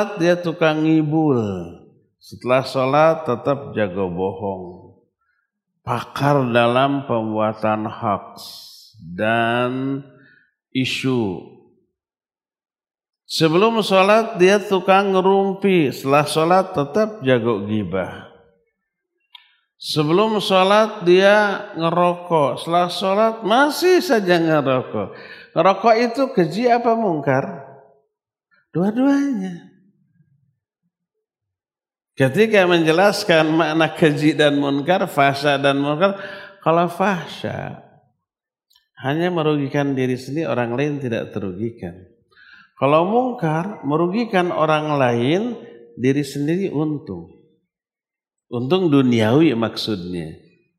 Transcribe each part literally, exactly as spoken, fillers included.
dia tukang ngibul. Setelah sholat tetap jago bohong. Pakar dalam pembuatan hoax dan isu. Sebelum sholat dia tukang ngerumpi. Setelah sholat tetap jago gibah. Sebelum sholat dia ngerokok. Setelah sholat masih saja ngerokok. Ngerokok itu keji apa mungkar? Dua-duanya. Ketika menjelaskan makna keji dan munkar, fahsya dan munkar, kalau fahsya hanya merugikan diri sendiri, orang lain tidak terugikan. Kalau munkar merugikan orang lain, diri sendiri untung. Untung duniawi maksudnya.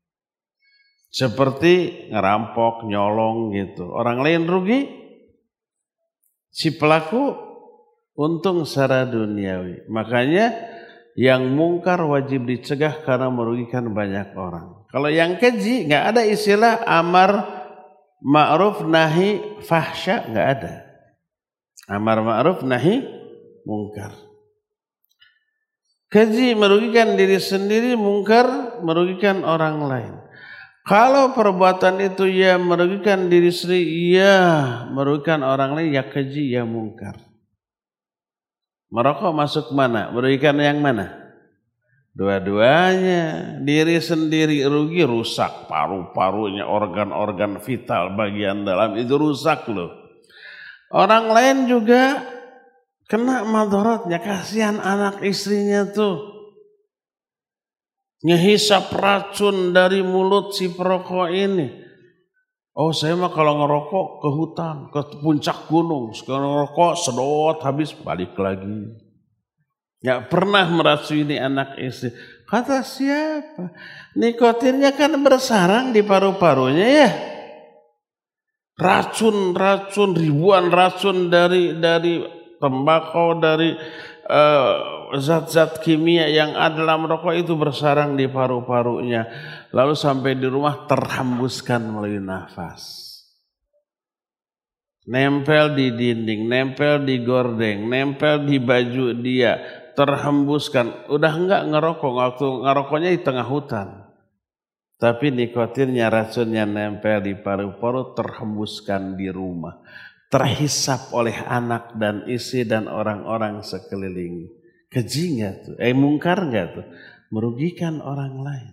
Seperti ngerampok, nyolong gitu. Orang lain rugi, si pelaku untung secara duniawi. Makanya yang mungkar wajib dicegah karena merugikan banyak orang. Kalau yang keji nggak ada istilah amar ma'ruf nahi fahsya, nggak ada. Amar ma'ruf nahi mungkar. Keji merugikan diri sendiri, mungkar merugikan orang lain. Kalau perbuatan itu ya merugikan diri sendiri, ya merugikan orang lain, ya keji ya mungkar. Merokok masuk mana? Merugikan yang mana? Dua-duanya. Diri sendiri rugi, rusak paru-parunya, organ-organ vital bagian dalam itu rusak loh. Orang lain juga kena madaratnya. Kasihan anak istrinya tuh. Ngehisap racun dari mulut si perokok ini. Oh saya mah kalau ngerokok ke hutan, ke puncak gunung. Sekarang ngerokok sedot habis balik lagi. Gak pernah meracuni anak istri. Kata siapa? Nikotinnya kan bersarang di paru-parunya ya. Racun-racun, ribuan racun dari dari tembakau, dari uh, zat-zat kimia yang ada dalam rokok itu bersarang di paru-parunya. Lalu sampai di rumah terhembuskan melalui nafas. Nempel di dinding, nempel di gordeng, nempel di baju dia, terhembuskan. Udah enggak ngerokok, waktu ngerokoknya di tengah hutan. Tapi nikotinnya, racunnya nempel di paru-paru, terhembuskan di rumah. Terhisap oleh anak dan istri dan orang-orang sekeliling. Keji enggak tuh? Eh mungkar enggak tuh? Merugikan orang lain.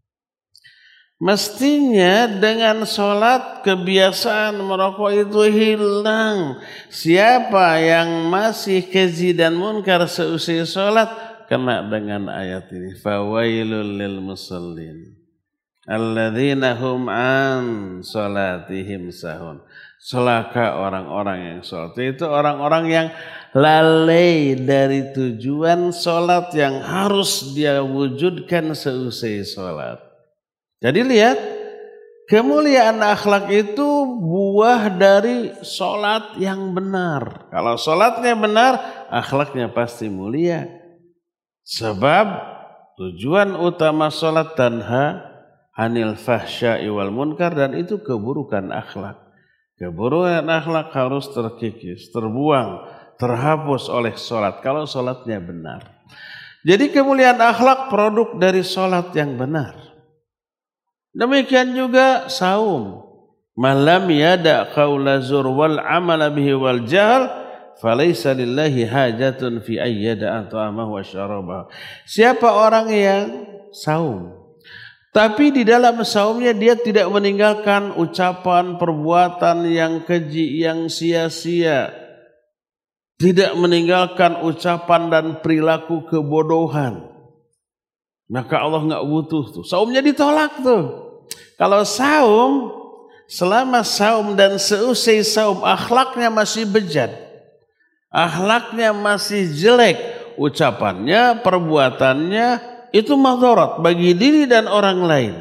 Mestinya dengan sholat kebiasaan merokok itu hilang. Siapa yang masih keji dan munkar seusai sholat kena dengan ayat ini. Fawailul lil musallin alladzina hum an sholatihim sahun. Celaka orang-orang yang sholat. Itu orang-orang yang lalai dari tujuan sholat yang harus dia wujudkan seusai sholat. Jadi lihat, kemuliaan akhlak itu buah dari sholat yang benar. Kalau sholatnya benar, akhlaknya pasti mulia. Sebab tujuan utama sholat tanha anil fahsya'i wal munkar, dan itu keburukan akhlak. Keburukan akhlak harus terkikis, terbuang, terhapus oleh sholat. Kalau sholatnya benar. Jadi kemuliaan akhlak produk dari sholat yang benar. Demikian juga saum. Malam yada qaula zur wal amala bihi wal jahl falaysa lillahi hajatun fi ayyada ta'amahu wa syarabahu. Siapa orang yang saum tapi di dalam saumnya dia tidak meninggalkan ucapan, perbuatan yang keji, yang sia-sia. Tidak meninggalkan ucapan dan perilaku kebodohan. Maka Allah enggak butuh tuh. Saumnya ditolak tuh. Kalau saum, selama saum dan seusai saum akhlaknya masih bejat, akhlaknya masih jelek, ucapannya, perbuatannya itu madarat bagi diri dan orang lain,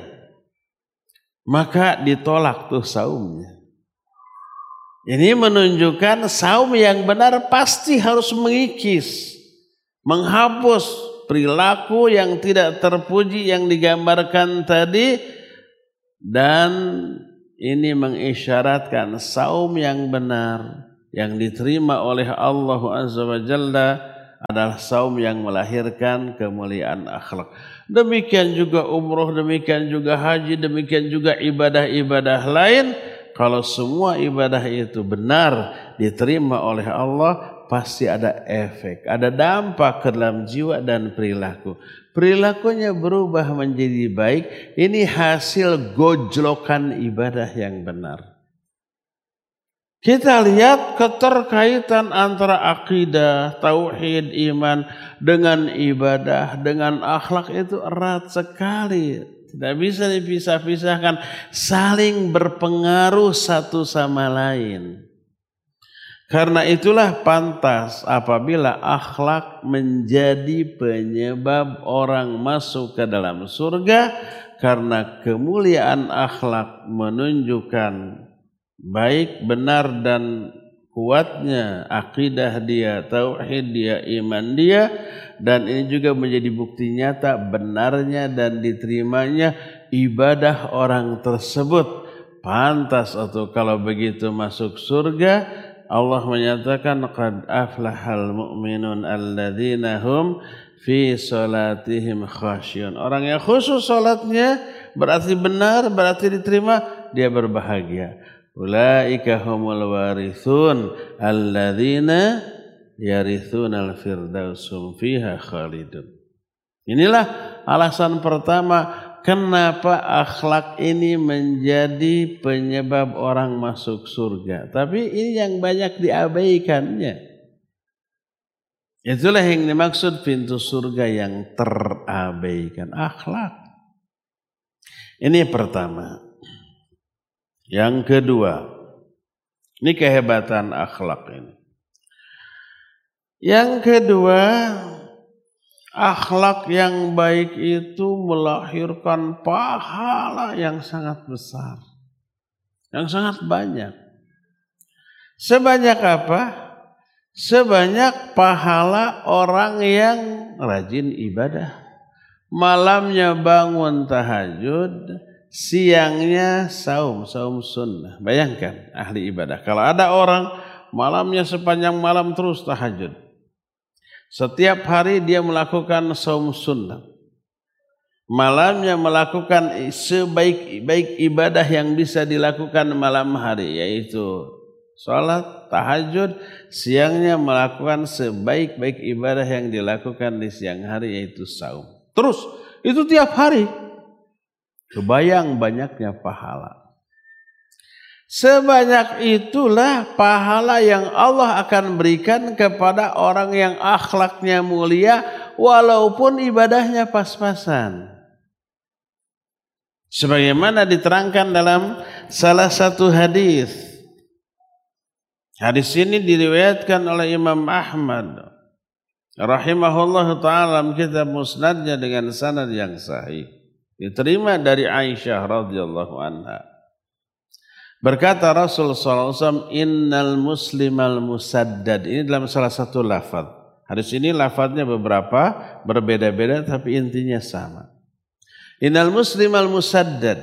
maka ditolak tuh saumnya. Ini menunjukkan saum yang benar pasti harus mengikis, menghapus perilaku yang tidak terpuji yang digambarkan tadi. Dan ini mengisyaratkan saum yang benar yang diterima oleh Allah Azza wa Jalla adalah saum yang melahirkan kemuliaan akhlak. Demikian juga umroh, demikian juga haji, demikian juga ibadah-ibadah lain. Kalau semua ibadah itu benar diterima oleh Allah, pasti ada efek, ada dampak ke dalam jiwa dan perilaku. Perilakunya berubah menjadi baik. Ini hasil gojlokan ibadah yang benar. Kita lihat keterkaitan antara akidah, tauhid, iman dengan ibadah, dengan akhlak itu erat sekali. Tidak bisa dipisah-pisahkan, saling berpengaruh satu sama lain. Karena itulah pantas apabila akhlak menjadi penyebab orang masuk ke dalam surga, karena kemuliaan akhlak menunjukkan baik, benar dan kuatnya akidah dia, tauhid dia, iman dia, dan ini juga menjadi bukti nyata benarnya dan diterimanya ibadah orang tersebut. Pantas atau kalau begitu masuk surga. Allah menyatakan qad aflahal mu'minun alladzina hum fi salatihim khasyun. Orang yang khusyuk salatnya berarti benar, berarti diterima, dia berbahagia. Ulaika humul warithun alladzina yarithunal firdausum fiha khalidun. Inilah alasan pertama kenapa akhlak ini menjadi penyebab orang masuk surga. Tapi ini yang banyak diabaikannya. Itulah yang dimaksud pintu surga yang terabaikan, akhlak. Ini pertama. Yang kedua, ini kehebatan akhlak ini. Yang kedua, akhlak yang baik itu melahirkan pahala yang sangat besar, yang sangat banyak. Sebanyak apa? Sebanyak pahala orang yang rajin ibadah. Malamnya bangun tahajud, siangnya saum, saum sunnah. Bayangkan ahli ibadah. Kalau ada orang malamnya sepanjang malam terus tahajud. Setiap hari dia melakukan saum sunnah. Malamnya melakukan sebaik-baik ibadah yang bisa dilakukan malam hari, yaitu salat, tahajud. Siangnya melakukan sebaik-baik ibadah yang dilakukan di siang hari, yaitu saum. Terus, itu tiap hari. Kebayang banyaknya pahala. Sebanyak itulah pahala yang Allah akan berikan kepada orang yang akhlaknya mulia walaupun ibadahnya pas-pasan. Sebagaimana diterangkan dalam salah satu hadis. Hadis ini diriwayatkan oleh Imam Ahmad rahimahullah ta'ala dalam kitab Musnadnya dengan sanad yang sahih. Diterima dari Aisyah radhiyallahu anha. Berkata Rasul sallallahu alaihi wasallam, innal muslimal musaddad. Ini dalam salah satu lafaz. Hadis ini lafaznya beberapa, berbeda-beda tapi intinya sama. Innal muslimal musaddad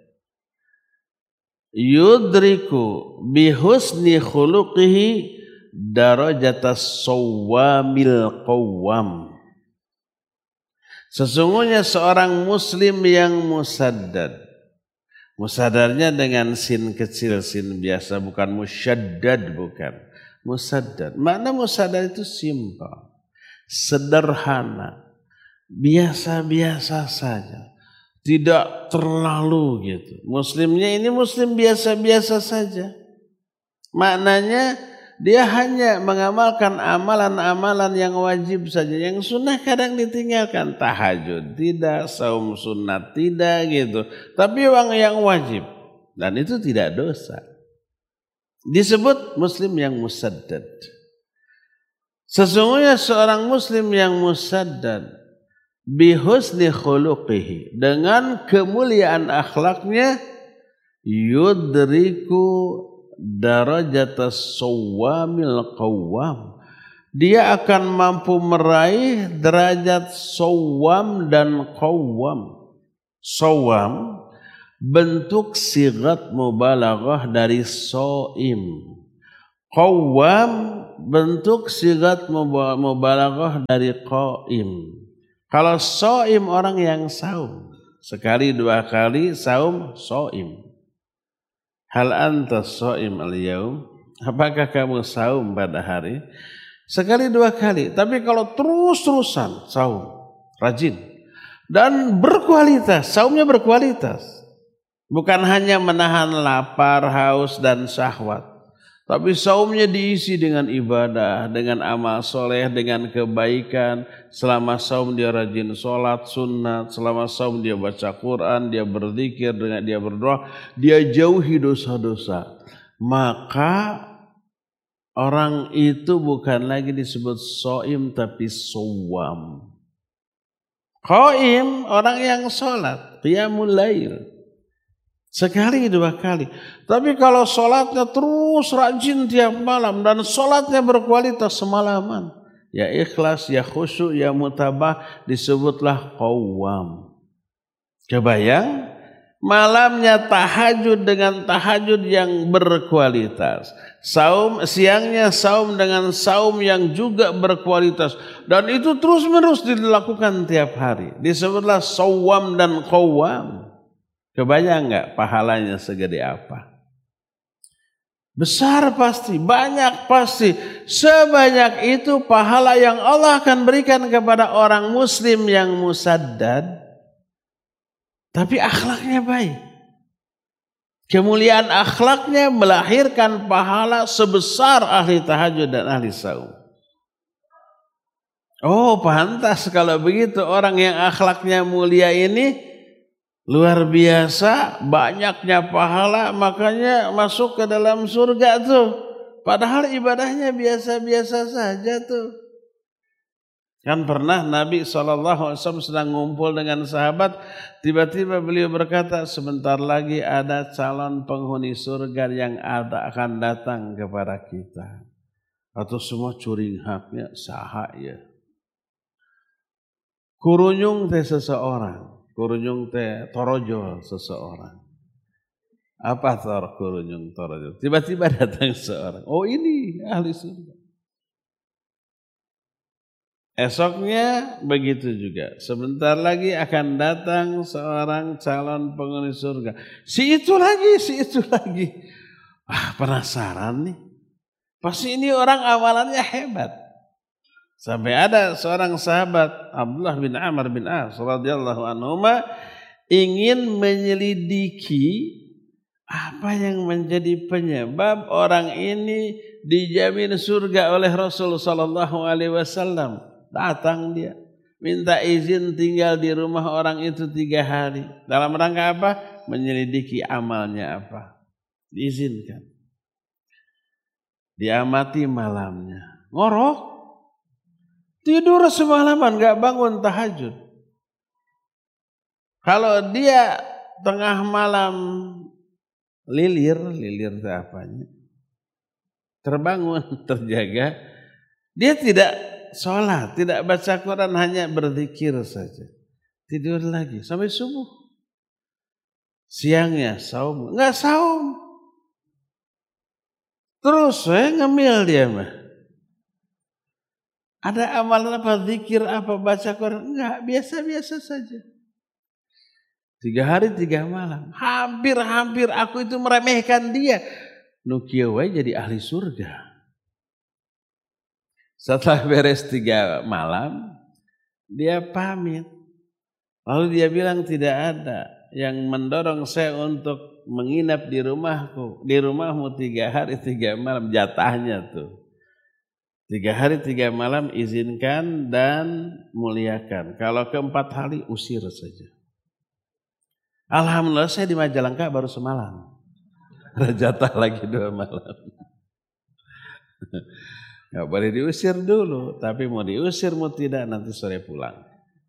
yudriku bihusni khuluqihi darajatas sawwamil qawwam. Sesungguhnya seorang muslim yang musaddad. Musadarnya dengan sin kecil, sin biasa, bukan musyaddad, bukan. Musaddad. Makna musaddad itu simpel, sederhana, biasa-biasa saja. Tidak terlalu gitu. Muslimnya ini muslim biasa-biasa saja. Maknanya dia hanya mengamalkan amalan-amalan yang wajib saja. Yang sunnah kadang ditinggalkan. Tahajud tidak, saum sunat tidak gitu. Tapi uang yang wajib. Dan itu tidak dosa. Disebut muslim yang musaddad. Sesungguhnya seorang muslim yang musaddad bihusni khuluqihi, dengan kemuliaan akhlaknya, yudriku darajatas sawwamil qawwam, dia akan mampu meraih derajat sawwam dan qawwam. Sawwam bentuk sigat mubalaghah dari soim. Qawwam bentuk sigat mubalaghah dari qaim. Kalau shaim orang yang saum. Sekali dua kali saum shaim. Hal anta shaim al-yaum? Apakah kamu saum pada hari? Sekali dua kali. Tapi kalau terus-terusan saum, rajin dan berkualitas, saumnya berkualitas. Bukan hanya menahan lapar, haus dan syahwat, tapi saumnya diisi dengan ibadah, dengan amal soleh, dengan kebaikan. Selama saum dia rajin sholat sunat, selama saum dia baca Quran, dia berzikir, dengan dia berdoa, dia jauhi dosa-dosa. Maka orang itu bukan lagi disebut shaim tapi shawwam. Qaim orang yang sholat, qiyamul lail. Sekali dua kali. Tapi kalau sholatnya terus rajin tiap malam dan sholatnya berkualitas semalaman, ya ikhlas, ya khusyuk, ya mutabah, disebutlah qawwam. Kebayang? Malamnya tahajud dengan tahajud yang berkualitas. Saum siangnya saum dengan saum yang juga berkualitas. Dan itu terus menerus dilakukan tiap hari. Disebutlah shawwam dan qawwam. Kebayang enggak pahalanya segede apa? Besar pasti, banyak pasti. Sebanyak itu pahala yang Allah akan berikan kepada orang muslim yang musaddad, tapi akhlaknya baik. Kemuliaan akhlaknya melahirkan pahala sebesar ahli tahajud dan ahli saum. Oh, pantas kalau begitu orang yang akhlaknya mulia ini luar biasa, banyaknya pahala, makanya masuk ke dalam surga tuh. Padahal ibadahnya biasa-biasa saja tuh. Kan pernah Nabi shallallahu alaihi wasallam sedang ngumpul dengan sahabat, tiba-tiba beliau berkata, sebentar lagi ada calon penghuni surga yang ada akan datang kepada kita. Atau semua curing haknya saha ya. Kurunyung teh seseorang. Kurunyung teh torojol seseorang. Apa tor kurunyung torojol? Tiba-tiba datang seorang. Oh ini ahli surga. Esoknya begitu juga. Sebentar lagi akan datang seorang calon penghuni surga. Si itu lagi, si itu lagi. Wah, penasaran nih. Pasti ini orang amalannya hebat. Sampai ada seorang sahabat Abdullah bin Amr bin As radhiyallahu anhuma ingin menyelidiki apa yang menjadi penyebab orang ini dijamin surga oleh Rasul sallallahu alaihi wasallam. Datang dia, minta izin tinggal di rumah orang itu tiga hari. Dalam rangka apa? Menyelidiki amalnya apa. Diizinkan. Diamati malamnya. Ngorok. Tidur semalaman, gak bangun tahajud. Kalau dia tengah malam lilir, lilir itu apanya? Terbangun, terjaga. Dia tidak sholat, tidak baca Quran, hanya berzikir saja. Tidur lagi sampai subuh. Siangnya saum, nggak saum. Terus saya ngemil dia mah. Ada amalan apa, zikir apa, baca Quran? Enggak, biasa-biasa saja. Tiga hari tiga malam, hampir-hampir aku itu meremehkan dia. Nukieu wae jadi ahli surga. Setelah beres tiga malam, dia pamit. Lalu dia bilang tidak ada yang mendorong saya untuk menginap di rumahku, di rumahmu tiga hari tiga malam, jatahnya tuh. Tiga hari tiga malam izinkan dan muliakan. Kalau keempat hari usir saja. Alhamdulillah saya di Majalengka baru semalam. Jatah lagi dua malam. Gak boleh diusir dulu, tapi mau diusir mau tidak nanti sore pulang.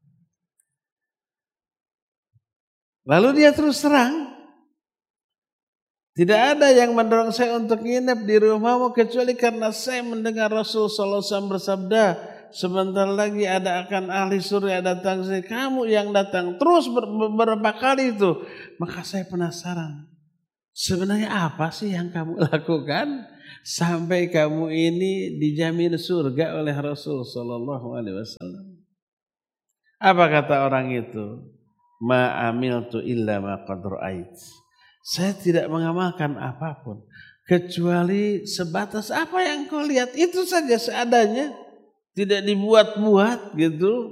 Lalu dia terus terang, tidak ada yang mendorong saya untuk nginep di rumahmu kecuali karena saya mendengar Rasul sallallahu alaihi wasallam bersabda, sebentar lagi ada akan ahli surga datang, saya kamu yang datang terus ber- beberapa kali itu. Maka saya penasaran, sebenarnya apa sih yang kamu lakukan sampai kamu ini dijamin surga oleh Rasul sallallahu alaihi wasallam? Apa kata orang itu? Ma amiltu illa ma qad ra'ait. Saya tidak mengamalkan apapun kecuali sebatas apa yang kau lihat, itu saja seadanya, tidak dibuat-buat gitu.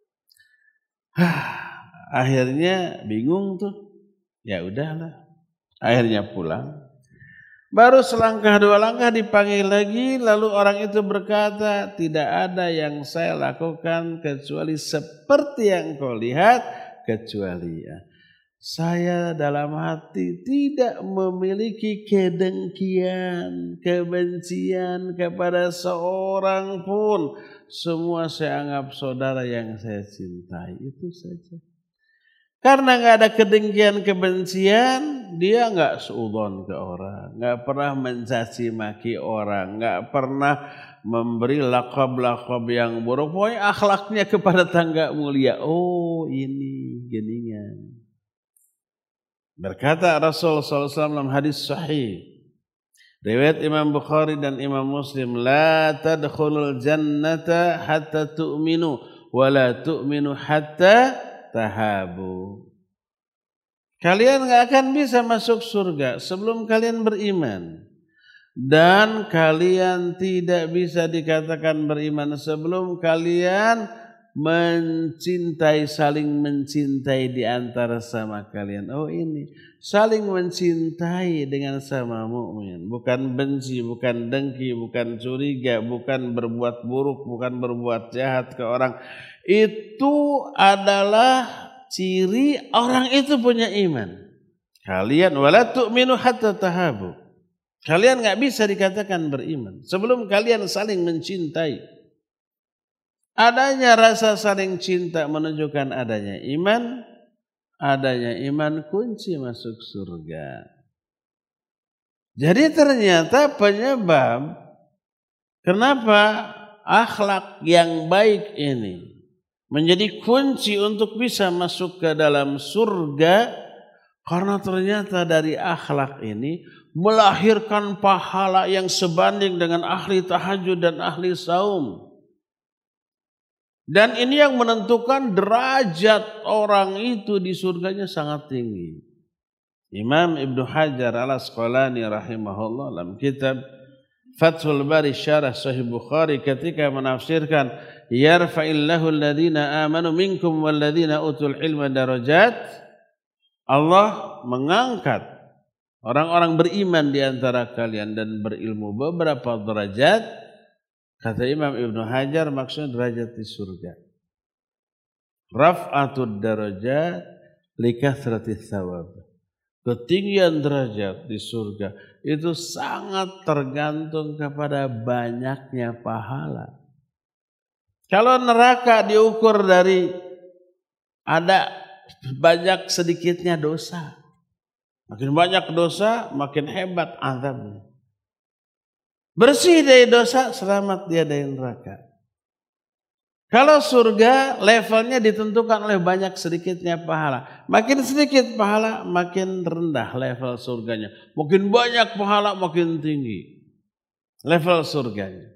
Akhirnya bingung tuh. Ya udahlah. Akhirnya pulang. Baru selangkah dua langkah dipanggil lagi, lalu orang itu berkata, tidak ada yang saya lakukan kecuali seperti yang kau lihat, kecuali ya, saya dalam hati tidak memiliki kedengkian, kebencian kepada seorang pun. Semua saya anggap saudara yang saya cintai, itu saja. Karena nggak ada kedengkian kebencian, dia nggak suudzon ke orang, nggak pernah mencaci maki orang, nggak pernah memberi lakab-lakab yang buruk. Pokoknya akhlaknya kepada tangga mulia. Oh ini geningan. Berkata Rasul sallallahu alaihi wasallam dalam hadis sahih, riwayat Imam Bukhari dan Imam Muslim, la tadkhulul jannata hatta tu'minu wa la tu'minu hatta tahabu. Kalian gak akan bisa masuk surga sebelum kalian beriman, dan kalian tidak bisa dikatakan beriman sebelum kalian mencintai, saling mencintai di antara sama kalian. Oh ini saling mencintai dengan sama mukmin, bukan benci, bukan dengki, bukan curiga, bukan berbuat buruk, bukan berbuat jahat ke orang. Itu adalah ciri orang itu punya iman. Kalian wala tu'minu hatta tahabu. Kalian enggak bisa dikatakan beriman sebelum kalian saling mencintai. Adanya rasa saling cinta menunjukkan adanya iman. Adanya iman kunci masuk surga. Jadi ternyata penyebab kenapa akhlak yang baik ini menjadi kunci untuk bisa masuk ke dalam surga, karena ternyata dari akhlak ini melahirkan pahala yang sebanding dengan ahli tahajud dan ahli saum. Dan ini yang menentukan derajat orang itu di surganya sangat tinggi. Imam Ibnu Hajar al-Asqalani rahimahullah dalam kitab Fathul Bari Syarah Sahih Bukhari ketika menafsirkan yarfa'illahu alladhina amanu minkum walladhina utul ilma darajat, Allah mengangkat orang-orang beriman di antara kalian dan berilmu beberapa derajat. Kata Imam Ibnu Hajar maksudnya derajat di surga. Raf'atud darajat likasratis thawab. Ketinggian derajat di surga itu sangat tergantung kepada banyaknya pahala. Kalau neraka diukur dari ada banyak sedikitnya dosa. Makin banyak dosa, makin hebat azabnya. Bersih dari dosa, selamat dia dari neraka. Kalau surga levelnya ditentukan oleh banyak sedikitnya pahala. Makin sedikit pahala, makin rendah level surganya. Makin banyak pahala, makin tinggi level surganya.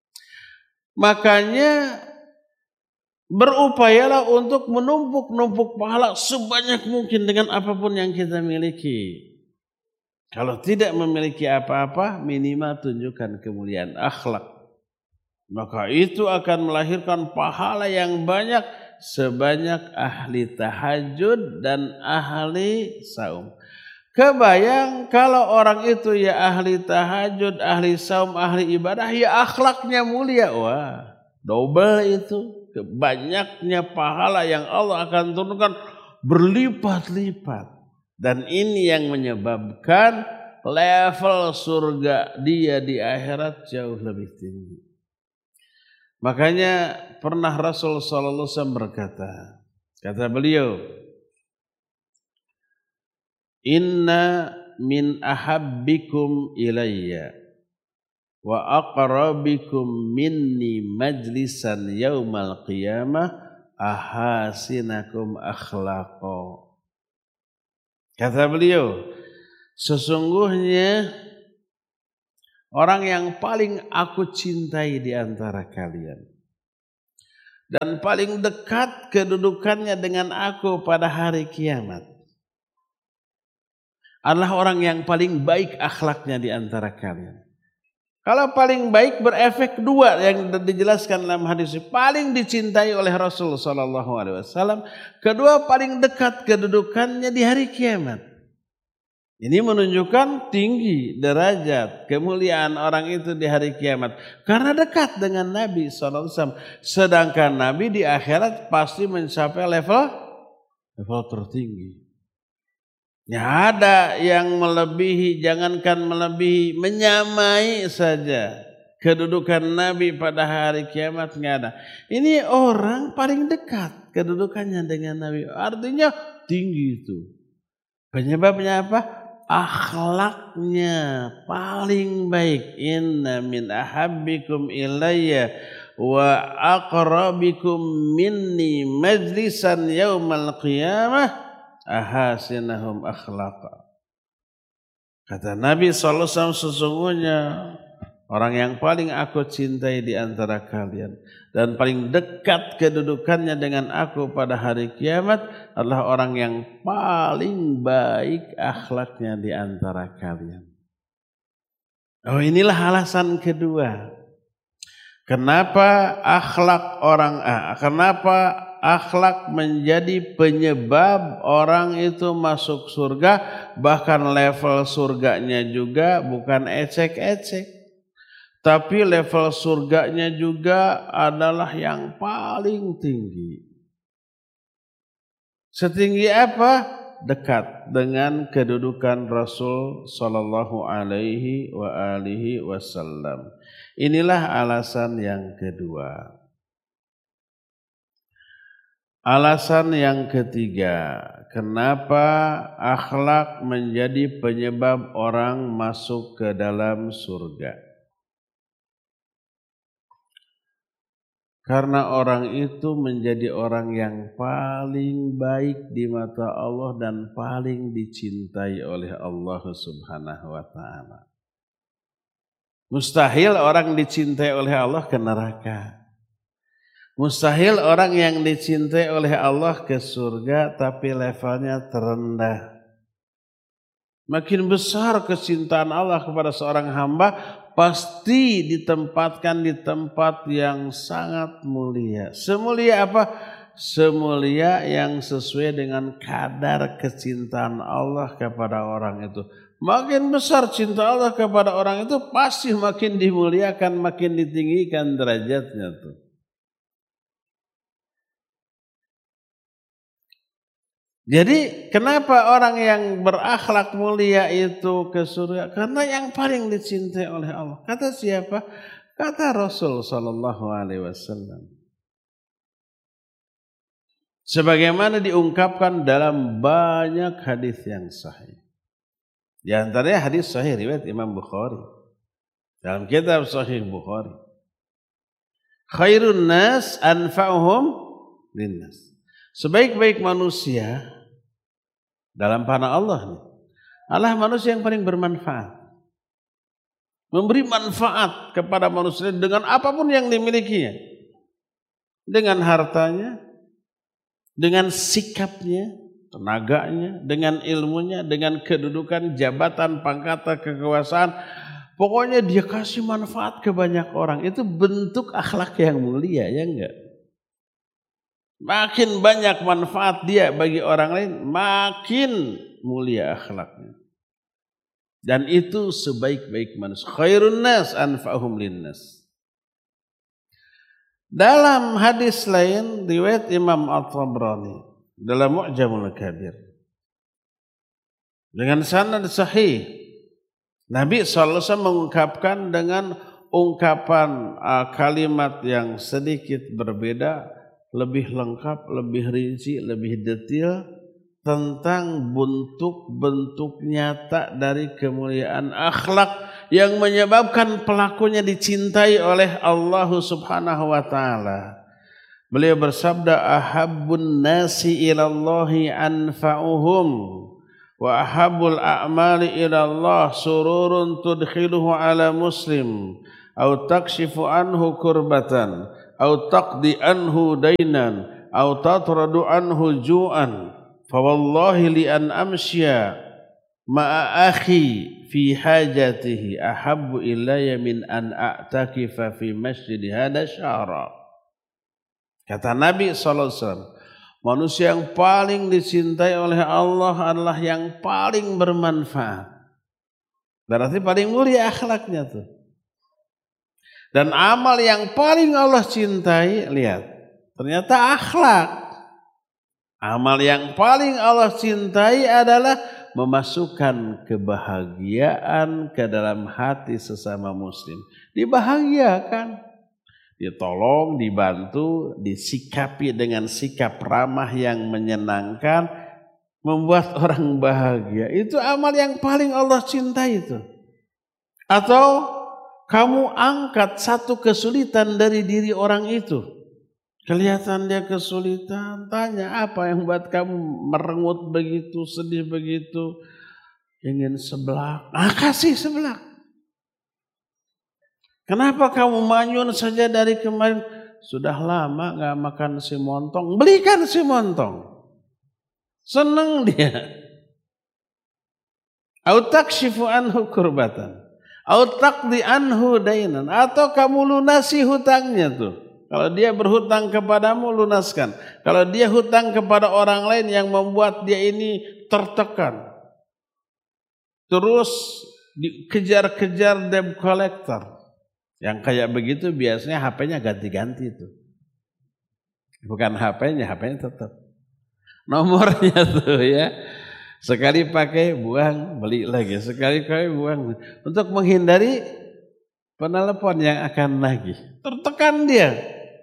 Makanya berupayalah untuk menumpuk-numpuk pahala sebanyak mungkin dengan apapun yang kita miliki. Kalau tidak memiliki apa-apa, minimal tunjukkan kemuliaan akhlak. Maka itu akan melahirkan pahala yang banyak sebanyak ahli tahajud dan ahli saum. Kebayang kalau orang itu ya ahli tahajud, ahli saum, ahli ibadah, ya akhlaknya mulia. Wah, double itu. Banyaknya pahala yang Allah akan turunkan berlipat-lipat. Dan ini yang menyebabkan level surga dia di akhirat jauh lebih tinggi. Makanya pernah Rasul sallallahu alaihi wasallam berkata, kata beliau, inna min ahabbikum ilayya wa aqrabikum minni majlisan yaumal qiyamah ahasinakum akhlaqa. Kata beliau, sesungguhnya orang yang paling aku cintai di antara kalian dan paling dekat kedudukannya dengan aku pada hari kiamat adalah orang yang paling baik akhlaknya di antara kalian. Kalau paling baik berefek dua yang dijelaskan dalam hadis ini. Paling dicintai oleh Rasul sallallahu alaihi wasallam. Kedua, paling dekat kedudukannya di hari kiamat. Ini menunjukkan tinggi derajat kemuliaan orang itu di hari kiamat. Karena dekat dengan Nabi sallallahu alaihi wasallam. Sedangkan Nabi di akhirat pasti mencapai level level tertinggi. Ya ada yang melebihi, jangankan melebihi, menyamai saja kedudukan Nabi pada hari kiamat nggak ada. Ini orang paling dekat kedudukannya dengan Nabi. Artinya tinggi itu. Penyebabnya apa? Akhlaknya paling baik. Inna min ahabbikum ilayya wa aqrabikum minni majlisan yaumal qiyamah ahasinahum akhlaqa. Kata Nabi sallallahu alaihi wasallam, sesungguhnya orang yang paling aku cintai di antara kalian dan paling dekat kedudukannya dengan aku pada hari kiamat adalah orang yang paling baik akhlaknya di antara kalian. Oh, inilah alasan kedua. Kenapa akhlak orang ah, kenapa akhlak menjadi penyebab orang itu masuk surga, bahkan level surganya juga bukan ecek-ecek, tapi level surganya juga adalah yang paling tinggi. Setinggi apa? Dekat dengan kedudukan Rasul sallallahu alaihi wa alihi wasallam. Inilah alasan yang kedua. Alasan yang ketiga, kenapa akhlak menjadi penyebab orang masuk ke dalam surga? Karena orang itu menjadi orang yang paling baik di mata Allah dan paling dicintai oleh Allah Subhanahu wa taala. Mustahil orang dicintai oleh Allah ke neraka. Mustahil orang yang dicintai oleh Allah ke surga tapi levelnya terendah. Makin besar kecintaan Allah kepada seorang hamba, pasti ditempatkan di tempat yang sangat mulia. Semulia apa? Semulia yang sesuai dengan kadar kecintaan Allah kepada orang itu. Makin besar cinta Allah kepada orang itu, pasti makin dimuliakan, makin ditinggikan derajatnya tuh. Jadi kenapa orang yang berakhlak mulia itu ke surga? Karena yang paling dicintai oleh Allah. Kata siapa? Kata Rasul sallallahu alaihi wasallam. Sebagaimana diungkapkan dalam banyak hadis yang sahih. Di antaranya hadis sahih riwayat Imam Bukhari. Dalam kitab Sahih Bukhari. Khairun nas anfa'uhum linnas. Sebaik-baik manusia dalam panah Allah nih, Allah manusia yang paling bermanfaat. Memberi manfaat kepada manusia dengan apapun yang dimilikinya. Dengan hartanya, dengan sikapnya, tenaganya, dengan ilmunya, dengan kedudukan, jabatan, pangkatan, kekuasaan. Pokoknya dia kasih manfaat ke banyak orang. Itu bentuk akhlak yang mulia, ya enggak? Makin banyak manfaat dia bagi orang lain, makin mulia akhlaknya. Dan itu sebaik-baik manusia. Khairun nas anfa'uhum linnas. Dalam hadis lain riwayat Imam At-Tabrani dalam Mu'jamul Kabir dengan sanad sahih, Nabi sallallahu alaihi wasallam mengungkapkan dengan ungkapan uh, kalimat yang sedikit berbeda, lebih lengkap, lebih rinci, lebih detail tentang bentuk-bentuk nyata dari kemuliaan akhlak yang menyebabkan pelakunya dicintai oleh Allah Subhanahu wa taala. Beliau bersabda, ahabbun nasi ilallahi anfa'uhum wa ahabbul a'mali ila Allah sururun tudkhiluhu ala muslim au takshifu anhu kurbatan au taqdi anhu dainan au tatradu anhu ju'an fa wallahi li an amsya ma'a akhi fi hajatihi ahabbu ilayya min an a'takifa fi masjid hada syahra. Kata Nabi sallallahu alaihi wasallam, manusia yang paling dicintai oleh Allah adalah yang paling bermanfaat. Berarti paling mulia akhlaknya tuh. Dan amal yang paling Allah cintai, lihat, ternyata akhlak. Amal yang paling Allah cintai adalah memasukkan kebahagiaan ke dalam hati sesama muslim. Dibahagiakan, ditolong, dibantu, disikapi dengan sikap ramah yang menyenangkan, membuat orang bahagia. Itu amal yang paling Allah cintai itu. Atau kamu angkat satu kesulitan dari diri orang itu. Kelihatan dia kesulitan, tanya apa yang buat kamu merengut begitu, sedih begitu, ingin seblak. Nah, kasih seblak. Kenapa kamu manyun saja dari kemarin? Sudah lama gak makan si montong, belikan si montong. Senang dia. Au takshifu anhu kurbatan. Au taqdi anhu dainan, atau kamu lunasi hutangnya tuh. Kalau dia berhutang kepadamu, lunaskan. Kalau dia hutang kepada orang lain yang membuat dia ini tertekan, terus dikejar-kejar debt collector. Yang kayak begitu biasanya H P-nya ganti-ganti tuh. Bukan H P-nya, H P-nya tetap. Nomornya tuh ya. Sekali pakai, buang, beli lagi. Sekali pakai, buang. Untuk menghindari penelepon yang akan nagih. Tertekan dia.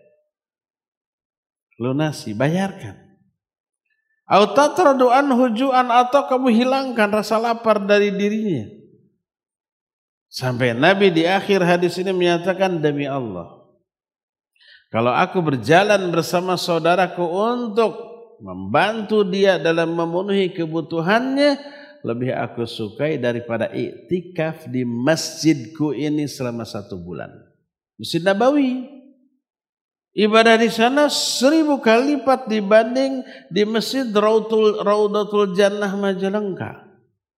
Lunasi, bayarkan. Au tatradu anhu ju'an, atau kamu hilangkan rasa lapar dari dirinya. Sampai Nabi di akhir hadis ini menyatakan, demi Allah, kalau aku berjalan bersama saudaraku untuk membantu dia dalam memenuhi kebutuhannya, lebih aku sukai daripada iktikaf di masjidku ini selama satu bulan. Masjid Nabawi. Ibadah di sana seribu kali lipat dibanding di Masjid Raudatul, Raudatul Jannah Majalengka.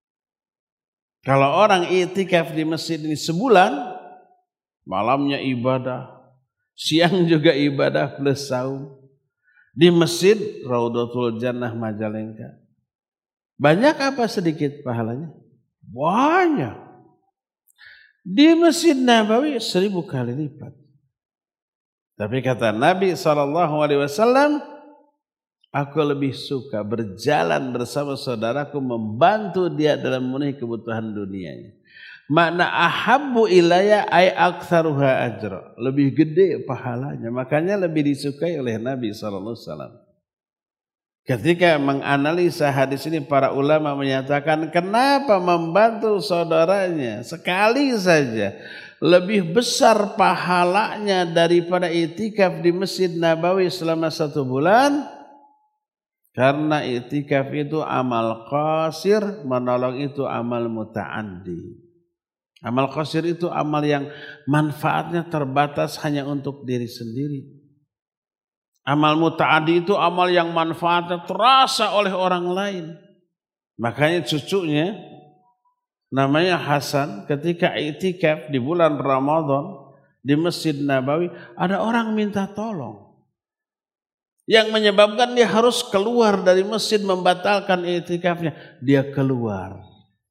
Kalau orang iktikaf di masjid ini sebulan, malamnya ibadah, siang juga ibadah plus saum. Di Masjid Raudatul Jannah Majalengka. Banyak apa sedikit pahalanya? Banyak. Di Masjid Nabawi seribu kali lipat. Tapi kata Nabi shallallahu alaihi wasallam, aku lebih suka berjalan bersama saudaraku, membantu dia dalam memenuhi kebutuhan dunianya. Makna ahabbu ilayya ay aktsaruha ajra, lebih gede pahalanya, makanya lebih disukai oleh Nabi sallallahu alaihi wasallam. Ketika menganalisa hadis ini, para ulama menyatakan kenapa membantu saudaranya sekali saja lebih besar pahalanya daripada itikaf di Masjid Nabawi selama satu bulan? Karena itikaf itu amal qasir, menolong itu amal muta'addi. Amal qasir itu amal yang manfaatnya terbatas hanya untuk diri sendiri. Amal muta'addi itu amal yang manfaatnya terasa oleh orang lain. Makanya cucunya namanya Hasan, ketika iktikaf di bulan Ramadan di Masjid Nabawi, ada orang minta tolong. Yang menyebabkan dia harus keluar dari masjid membatalkan iktikafnya. Dia keluar.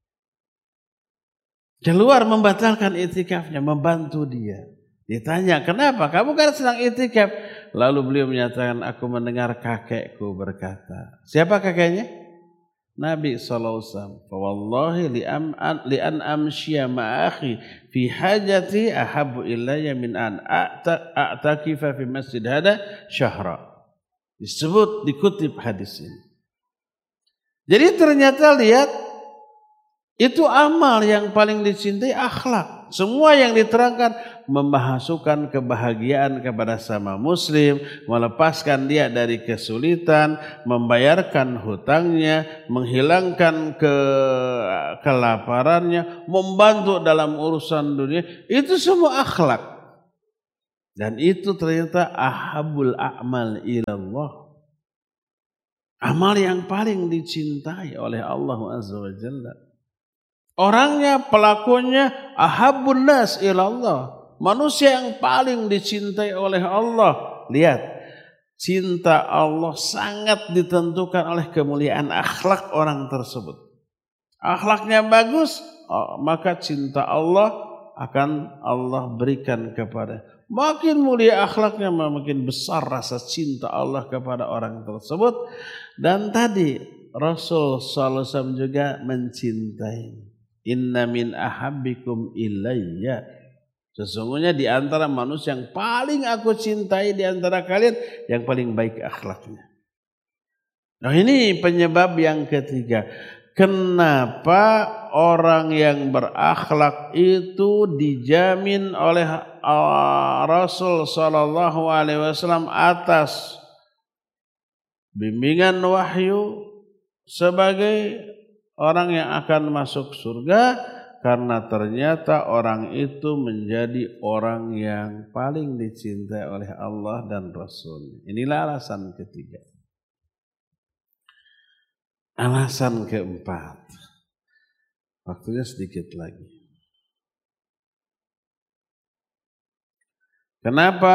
Keluar membatalkan iktikafnya, membantu dia. Ditanya, kenapa? Kamu kan sedang iktikaf. Lalu beliau menyatakan, aku mendengar kakekku berkata. Siapa kakeknya? Nabi sallallahu alaihi wasallam. Wallahi li an amshiya ma'akhi fi hajati ahabbu ilayya min an a'takifa fi masjid hada syahra. Disebut, dikutip hadis ini. Jadi ternyata lihat, itu amal yang paling dicintai akhlak. Semua yang diterangkan memasukkan kebahagiaan kepada sama muslim, melepaskan dia dari kesulitan, membayarkan hutangnya, menghilangkan ke kelaparannya, membantu dalam urusan dunia. Itu semua akhlak. Dan itu ternyata ahabul a'mal ilallah. Amal yang paling dicintai oleh Allah Azza wa Jalla. Orangnya, pelakunya ahabun nas ilallah. Manusia yang paling dicintai oleh Allah. Lihat, cinta Allah sangat ditentukan oleh kemuliaan akhlak orang tersebut. Akhlaknya bagus, maka cinta Allah akan Allah berikan kepada. Makin mulia akhlaknya, makin besar rasa cinta Allah kepada orang tersebut. Dan tadi Rasul sallallahu alaihi wasallam juga mencintai. Inna min ahabbikum ilayya. Sesungguhnya di antara manusia yang paling aku cintai di antara kalian yang paling baik akhlaknya. Nah, ini penyebab yang ketiga. Kenapa orang yang berakhlak itu dijamin oleh Rasul sallallahu alaihi wasallam atas bimbingan wahyu sebagai orang yang akan masuk surga, karena ternyata orang itu menjadi orang yang paling dicintai oleh Allah dan Rasul. Inilah alasan ketiga. Alasan keempat. Waktunya sedikit lagi. Kenapa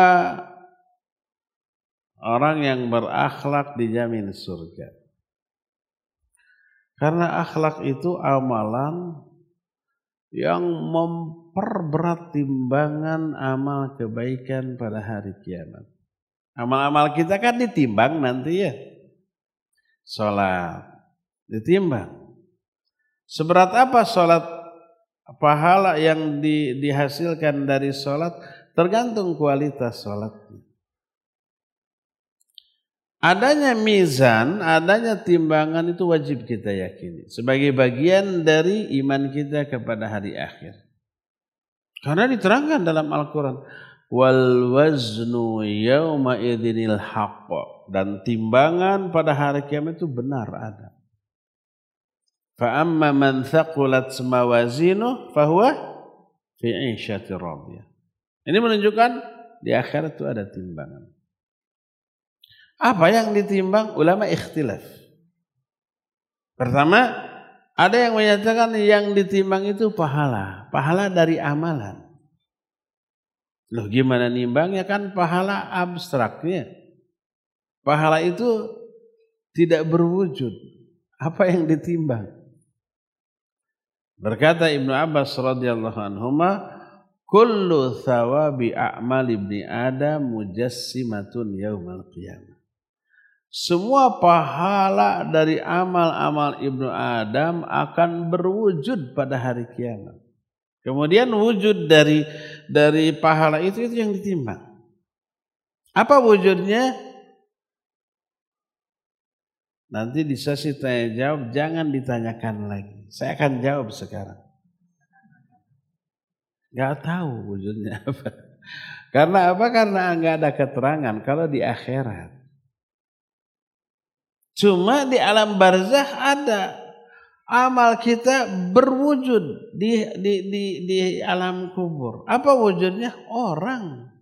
orang yang berakhlak dijamin surga? Karena akhlak itu amalan yang memperberat timbangan amal kebaikan pada hari kiamat. Amal-amal kita kan ditimbang nanti ya. Salat ditimbang. Seberat apa salat, pahala yang di, dihasilkan dari salat tergantung kualitas salatnya. Adanya mizan, adanya timbangan itu wajib kita yakini sebagai bagian dari iman kita kepada hari akhir. Karena diterangkan dalam Al-Quran, wal waznu yawma idzinil haqq, dan timbangan pada hari kiamat itu benar ada. Fa amma man thaqulat mawazinuhu fahuwa fi 'ishatir radiyah. Ini menunjukkan di akhirat itu ada timbangan. Apa yang ditimbang? Ulama ikhtilaf. Pertama, ada yang menyatakan yang ditimbang itu pahala. Pahala dari amalan. Loh, gimana nimbangnya? Kan pahala abstraknya. Pahala itu tidak berwujud. Apa yang ditimbang? Berkata Ibnu Abbas radhiyallahu anhuma, kullu thawabi a'mal ibni Adam mujassimatun yaumal qiyamah. Semua pahala dari amal-amal Ibnu Adam akan berwujud pada hari kiamat. Kemudian wujud dari dari pahala itu itu yang ditimbang. Apa wujudnya? Nanti di sesi tanya jawab jangan ditanyakan lagi. Saya akan jawab sekarang. Gak tahu wujudnya apa. Karena apa? Karena nggak ada keterangan kalau di akhirat. Cuma di alam barzakh ada amal kita berwujud di di di di alam kubur. Apa wujudnya? Orang.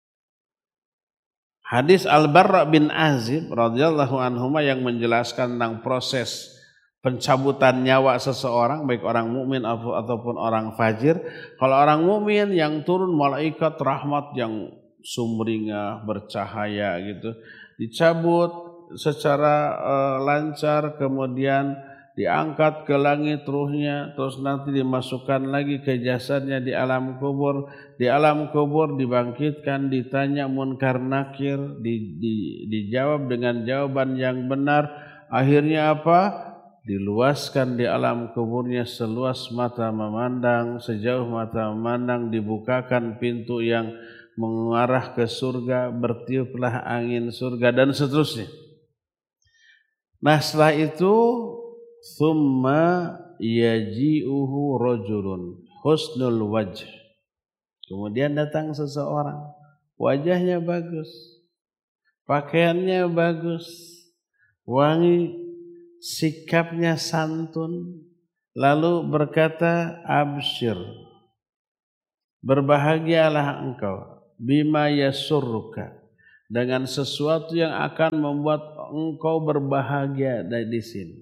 Hadis Al-Barra bin Azib radhiyallahu anhuma yang menjelaskan tentang proses pencabutan nyawa seseorang, baik orang mukmin ataupun orang fajir. Kalau orang mukmin yang turun malaikat rahmat yang sumringah bercahaya gitu, dicabut secara uh, lancar, kemudian diangkat ke langit ruhnya, terus nanti dimasukkan lagi ke jasadnya di alam kubur. Di alam kubur dibangkitkan, ditanya munkar nakir, di, di, dijawab dengan jawaban yang benar. Akhirnya apa? Diluaskan di alam kuburnya seluas mata memandang, sejauh mata memandang, dibukakan pintu yang mengarah ke surga, bertiuplah angin surga, dan seterusnya. Nah setelah itu thumma yaji'uhu rajulun husnul wajh Kemudian datang seseorang, wajahnya bagus, pakaiannya bagus, wangi, sikapnya santun, lalu berkata, absyir, berbahagialah engkau, bima yasurruka, dengan sesuatu yang akan membuat engkau berbahagia di sini.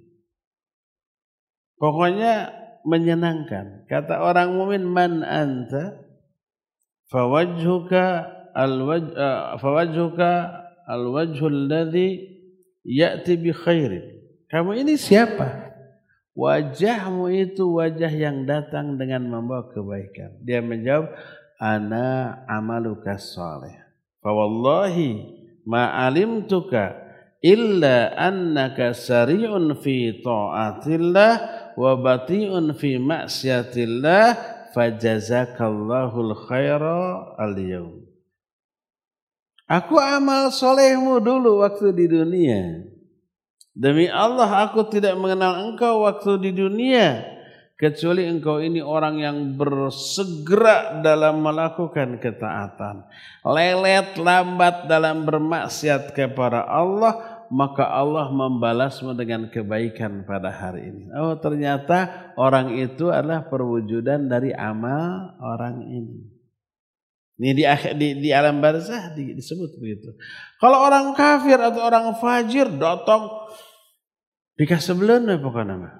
Pokoknya menyenangkan. Kata orang mukmin, man anta? Fawajhuka alwajh uh, fawajhuka alwajhul ladzi ya'ti bi khairin. Kamu ini siapa? Wajahmu itu wajah yang datang dengan membawa kebaikan. Dia menjawab, ana amaluka shalih. Fa wallahi ma alimtuka illa annaka sari'un fi ta'atillah wa bati'un fi ma'siyatillah. Fajazakallahul khaira al-yawm. Aku amal solehmu dulu waktu di dunia. Demi Allah aku tidak mengenal engkau waktu di dunia. Kecuali engkau ini orang yang bersegera dalam melakukan ketaatan. Lelet lambat dalam bermaksiat kepada Allah. Maka Allah membalasmu dengan kebaikan pada hari ini. Oh, ternyata orang itu adalah perwujudan dari amal orang ini. Ini di, di, di alam barzah di, disebut begitu. Kalau orang kafir atau orang fajir datang dikasih belanda pokoknya nama.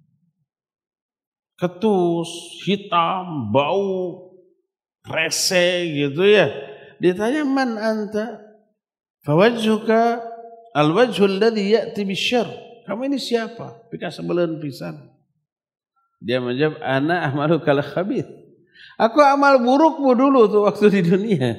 Ketus, hitam, bau, rese gitu ya. Ditanya, man anta? Fawajhuka al-wajhul ladzi ya'ti bisyarr. Kamu ini siapa? Pika sebelen pisan. Dia menjawab, ana amalukal khabith. Aku amal burukmu dulu tuh waktu di dunia.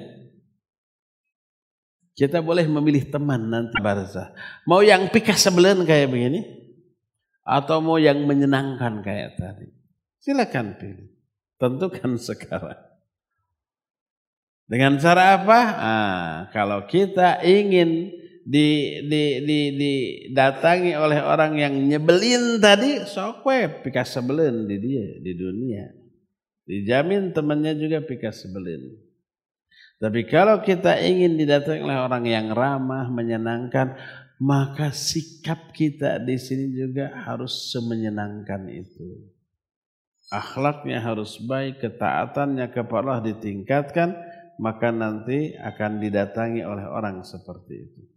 Kita boleh memilih teman nanti barzah. Mau yang pika sebelen kayak begini atau mau yang menyenangkan kayak tadi. Silakan pilih. Tentukan sekarang. Dengan cara apa? Ah, kalau kita ingin Di, di, di, didatangi oleh orang yang nyebelin tadi, sok we pika sebelin di dia di dunia. Dijamin temannya juga pika sebelin. Tapi kalau kita ingin didatangi oleh orang yang ramah, menyenangkan, maka sikap kita di sini juga harus semenyenangkan itu. Akhlaknya harus baik, ketaatannya kepada Allah ditingkatkan, maka nanti akan didatangi oleh orang seperti itu.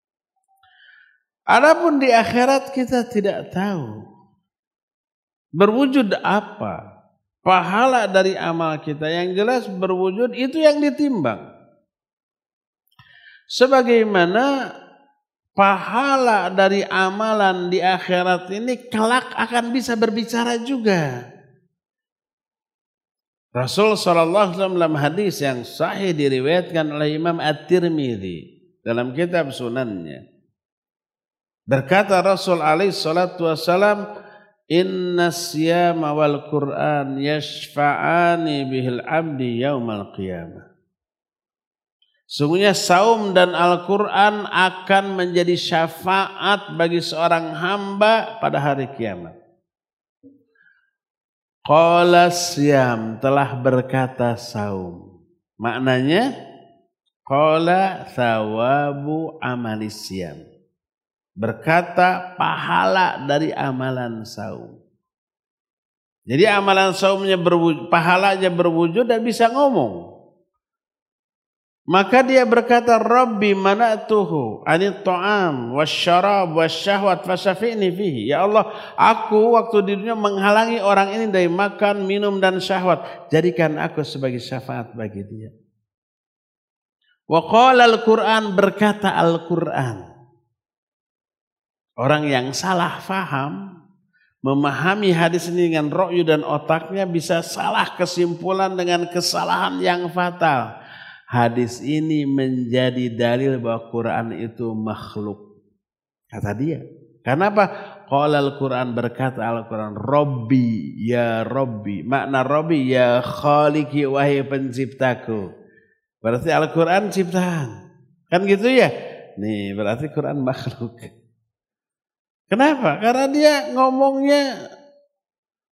Adapun di akhirat kita tidak tahu berwujud apa pahala dari amal kita. Yang jelas berwujud itu yang ditimbang. Sebagaimana pahala dari amalan di akhirat ini kelak akan bisa berbicara juga. Rasul sallallahu alaihi wasallam dalam hadis yang sahih diriwayatkan oleh Imam At-Tirmidzi dalam kitab Sunannya. Berkata Rasul alaihi salatu wassalam, inna siyama wal Qur'an yashfa'ani bihil abdi yaumal qiyamah. Sungguhnya saum dan Al-Quran akan menjadi syafaat bagi seorang hamba pada hari kiamat. Qala siyam, telah berkata saum. Maknanya qala thawabu amalis siyam. Berkata pahala dari amalan saum. Jadi amalan saumnya berwujud, pahalanya berwujud dan bisa ngomong. Maka dia berkata, Rabbi mana'tuhu anit ta'am wasyarab wasyahwat fasyafi'ni fihi. Ya Allah, aku waktu di dunia menghalangi orang ini dari makan, minum dan syahwat. Jadikan aku sebagai syafaat bagi dia. Wa qala al-Qur'an, berkata Al-Qur'an. Orang yang salah faham, memahami hadis ini dengan ro'yu dan otaknya bisa salah kesimpulan dengan kesalahan yang fatal. Hadis ini menjadi dalil bahwa Quran itu makhluk. Kata dia. Kenapa? Qala Al-Quran, berkata Al-Quran, Rabbi ya Rabbi. Makna Rabbi ya Khaliki, wahai penciptaku. Berarti Al-Quran ciptaan. Kan gitu ya? Nih berarti Quran makhluk. Kenapa? Karena dia ngomongnya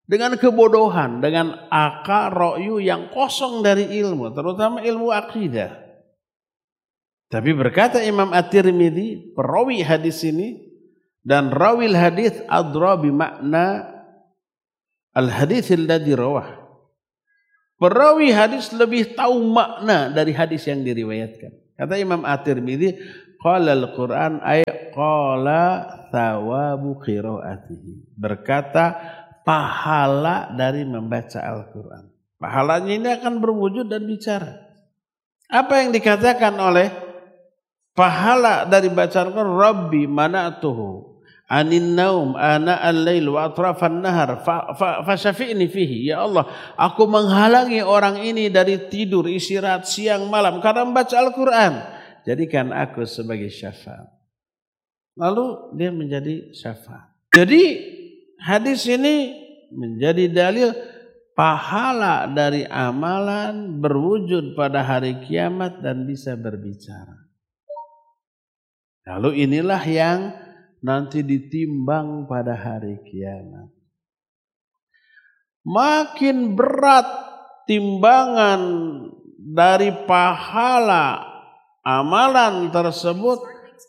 dengan kebodohan, dengan akal ro'yu yang kosong dari ilmu, terutama ilmu akidah. Tapi berkata Imam At-Tirmidzi, perawi hadis ini dan rawil hadis adra bi makna al-hadits alladhi rawah. Perawi hadis lebih tahu makna dari hadis yang diriwayatkan. Kata Imam At-Tirmidzi, qala al-Qur'an ay qala thawabu qiraatihi. Berkata pahala dari membaca Al-Qur'an. Pahalanya ini akan berwujud dan bicara. Apa yang dikatakan oleh pahala dari bacaan Al-Qur'an? Rabbi mana'tuhu anin naum ana al-lail wa atrafan nahar fa syafi'ni fihi. Ya Allah, aku menghalangi orang ini dari tidur, istirahat siang malam karena membaca Al-Quran. Jadikan aku sebagai syafaat. Lalu dia menjadi syafaat. Jadi hadis ini menjadi dalil pahala dari amalan berwujud pada hari kiamat dan bisa berbicara. Lalu inilah yang nanti ditimbang pada hari kiamat. Makin berat timbangan dari pahala amalan tersebut,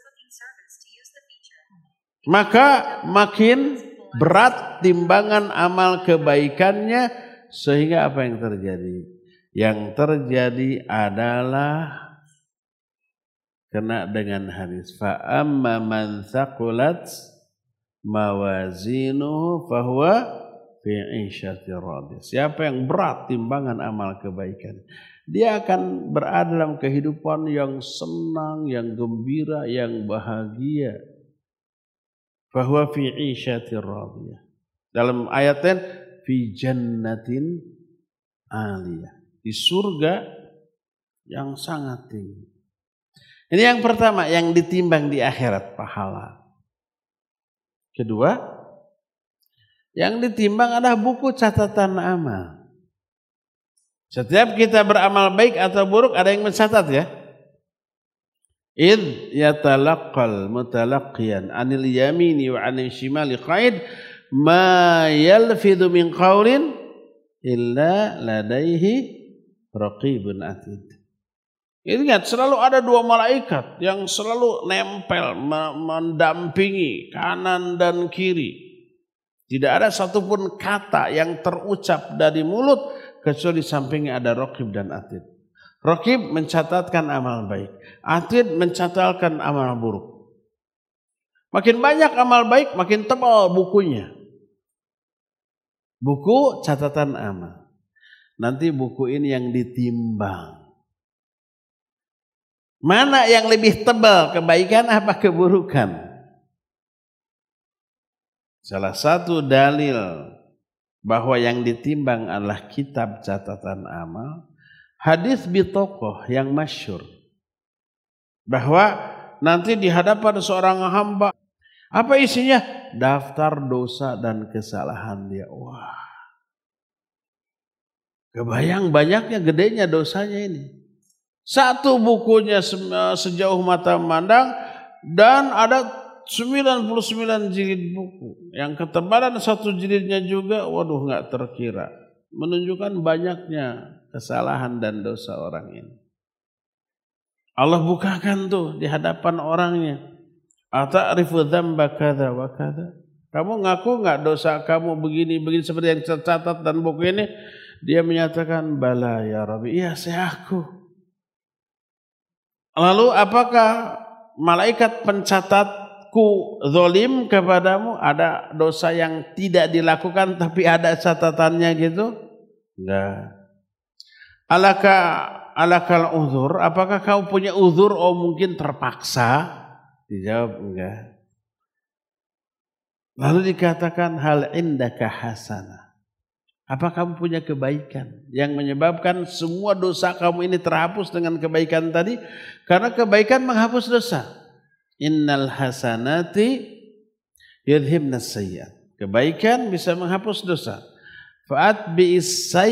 maka makin berat timbangan amal kebaikannya, sehingga apa yang terjadi? Yang terjadi adalah kena dengan hadis fa amma man thaqulat mawazinuhu fahuwa fi 'ishatir radiyah. Siapa yang berat timbangan amal kebaikan, dia akan berada dalam kehidupan yang senang, yang gembira, yang bahagia. Fahuwa fi 'ishatir radiyah. Dalam ayat lain fi jannatin 'aliyah. Di surga yang sangat tinggi. Ini yang pertama yang ditimbang di akhirat, pahala. Kedua, yang ditimbang adalah buku catatan amal. Setiap kita beramal baik atau buruk ada yang mencatat ya. Idh yatalaqqal mutalaqqiyan anil yamini wa anil shimali qa'id ma yalfidhu min qawlin illa ladaihi raqibun atid. Ingat, selalu ada dua malaikat yang selalu nempel, mendampingi kanan dan kiri. Tidak ada satupun kata yang terucap dari mulut kecuali di sampingnya ada raqib dan atid. Raqib mencatatkan amal baik, atid mencatatkan amal buruk. Makin banyak amal baik, makin tebal bukunya. Buku catatan amal. Nanti buku ini yang ditimbang. Mana yang lebih tebal, kebaikan apa keburukan? Salah satu dalil bahwa yang ditimbang adalah kitab catatan amal, hadis bitokoh yang masyhur, bahwa nanti di hadapan seorang hamba, apa isinya? Daftar dosa dan kesalahan dia. Wah, kebayang banyaknya, gedenya dosanya ini. Satu bukunya sejauh mata memandang dan ada sembilan puluh sembilan jilid buku. Yang ketebalan satu jilidnya juga, waduh nggak terkira. Menunjukkan banyaknya kesalahan dan dosa orang ini. Allah bukakan tuh di hadapan orangnya. Ata'rifu dzamba kadza wa kadza. Kamu ngaku nggak dosa kamu begini begini seperti yang tercatat dan buku ini? Dia menyatakan bala ya Rabbi, iya saya aku. Lalu apakah malaikat pencatatku zalim kepadamu? Ada dosa yang tidak dilakukan tapi ada catatannya gitu? Enggak. Alaka alakal uzur? Apakah kau punya uzur? Oh mungkin terpaksa? Dijawab enggak. Lalu dikatakan hal indaka hasanah. Apa kamu punya kebaikan yang menyebabkan semua dosa kamu ini terhapus dengan kebaikan tadi? Karena kebaikan menghapus dosa. Innal hasanati yudhibnas sayyi'at. Kebaikan bisa menghapus dosa. Fa'at bi'is